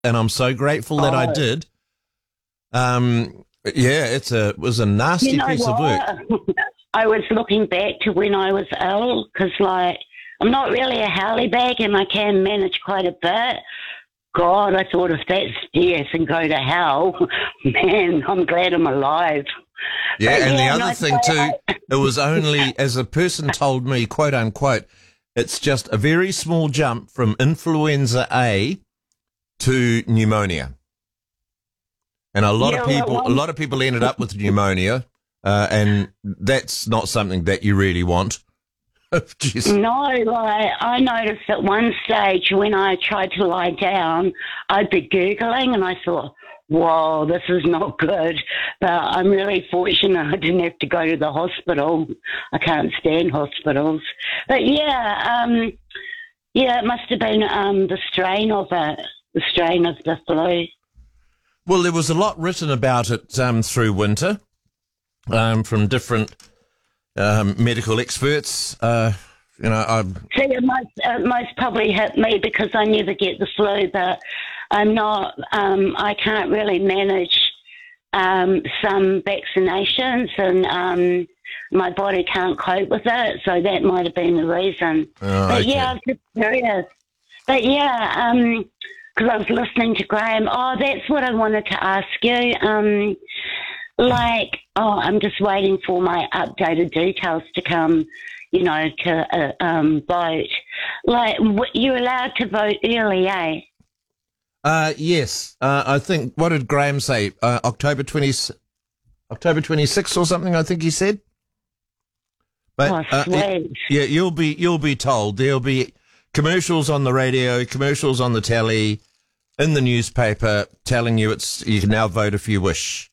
and I'm so grateful that I did. Yeah, it was a nasty piece of work. I was looking back to when I was ill, because, like, I'm not really a howly bag and I can manage quite a bit. God, I thought if that's death and go to hell, man, I'm glad I'm alive. Yeah, but, and the other thing too, it was only, as a person told me, quote unquote, it's just a very small jump from influenza A to pneumonia. And a lot of people ended up with pneumonia, and that's not something that you really want. No, like, I noticed at one stage when I tried to lie down, I'd be Googling and I thought, whoa, this is not good. But I'm really fortunate I didn't have to go to the hospital. I can't stand hospitals. But yeah, it must have been the strain of the flu. Well, there was a lot written about it through winter from different medical experts. See, it most probably hit me because I never get the flu, but I'm not. I can't really manage some vaccinations, and my body can't cope with it. So that might have been the reason. Oh, but okay. yeah, I was just curious. But yeah, because I was listening to Graham. Oh, that's what I wanted to ask you. I'm just waiting for my updated details to come, to vote. Like, you're allowed to vote early, eh? Yes. I think, what did Graham say? October 26th or something, I think he said. But, sweet. Yeah, you'll be told. There'll be commercials on the radio, commercials on the telly, in the newspaper, telling you you can now vote if you wish.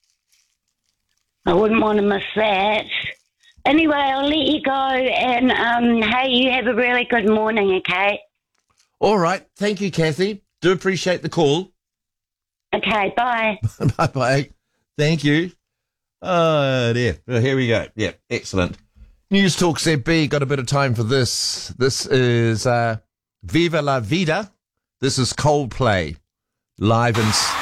I wouldn't want to miss that. Anyway, I'll let you go, and hey, you have a really good morning, okay? All right. Thank you, Kathy. Do appreciate the call. Okay, bye. Bye-bye. Thank you. Oh, dear. Well, here we go. Yeah, excellent. News Talk ZB, got a bit of time for this. This is Viva la Vida. This is Coldplay, live in...